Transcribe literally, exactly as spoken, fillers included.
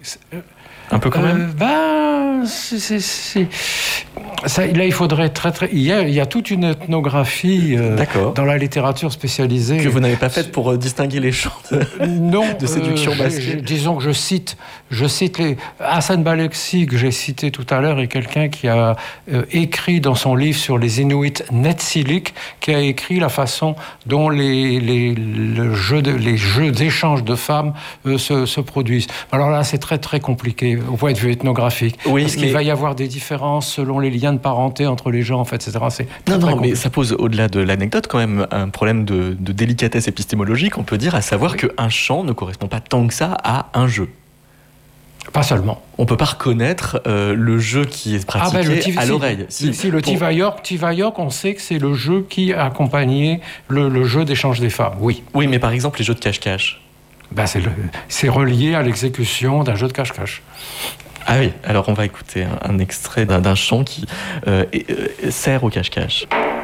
Un peu quand même. Euh, ben, c'est, c'est, c'est... Ça, là, il faudrait très, très. Il y a, il y a toute une ethnographie euh, dans la littérature spécialisée que vous n'avez pas faite pour euh, distinguer les chants de, non, de séduction euh, masquée. Disons que je cite, je cite les Hassan Baleksi que j'ai cité tout à l'heure est quelqu'un qui a euh, écrit dans son livre sur les Inuits Netsilik, qui a écrit la façon dont les les le jeu de, les jeux d'échange de femmes euh, se, se produisent. Alors là, c'est très très compliqué au point de vue ethnographique, oui, parce mais... qu'il va y avoir des différences selon les liens de parenté entre les gens, en fait, et cetera. C'est très, non, très non, compliqué. Mais ça pose, au-delà de l'anecdote, quand même, un problème de, de délicatesse épistémologique, on peut dire, à savoir oui. qu'un chant ne correspond pas tant que ça à un jeu. Pas seulement. On ne peut pas reconnaître euh, le jeu qui est pratiqué ah ben, tiv- à l'oreille. Si, si, si le pour... Tiva-York, Tiva-York, on sait que c'est le jeu qui a accompagné le, le jeu d'échange des femmes, oui. Oui, mais par exemple, les jeux de cache-cache. Ben, c'est, le, c'est relié à l'exécution d'un jeu de cache-cache. Ah oui, alors on va écouter un, un extrait d'un, d'un chant qui euh, est, euh, sert au cache-cache.